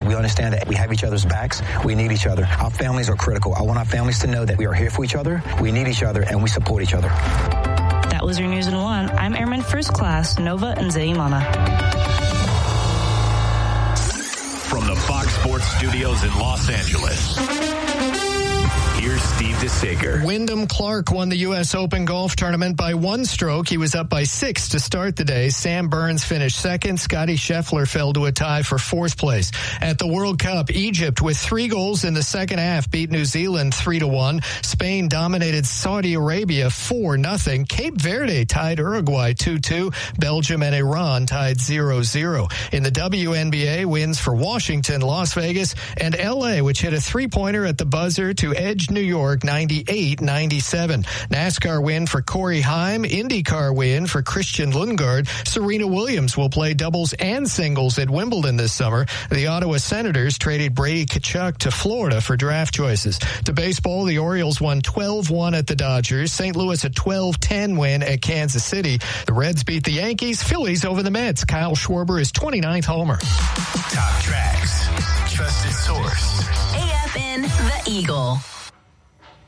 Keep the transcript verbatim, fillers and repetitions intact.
We understand that we have each other's backs. We need each other. Our families are critical. I want our families to know that we are here for each other. We need each other, and we support each other. That was your news in one. I'm Airman First Class Nova Nzeimana. From the Fox Sports Studios in Los Angeles, here's Steve DeSager. Wyndham Clark won the U S Open golf tournament by one stroke. He was up by six to start the day. Sam Burns finished second. Scotty Scheffler fell to a tie for fourth place. At the World Cup, Egypt, with three goals in the second half, beat New Zealand three to one. Spain dominated Saudi Arabia four nothing. Cape Verde tied Uruguay two two. Belgium and Iran tied zero zero. In the W N B A, wins for Washington, Las Vegas, and L A, which hit a three-pointer at the buzzer to edge New York ninety-eight ninety-seven. NASCAR win for Corey Heim. IndyCar win for Christian Lundgaard. Serena Williams will play doubles and singles at Wimbledon this summer. The Ottawa Senators traded Brady Tkachuk to Florida for draft choices. To baseball, the Orioles won twelve one at the Dodgers. Saint Louis a twelve ten win at Kansas City. The Reds beat the Yankees. Phillies over the Mets. Kyle Schwarber is twenty-ninth homer. Top tracks, trusted source. A F N The Eagle.